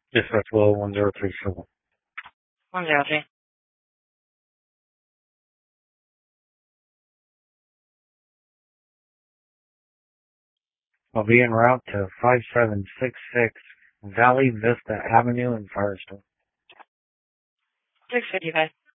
Dispatch Low 1037. 103. I'll be en route to 5766 Valley Vista Avenue in Firestone. 655.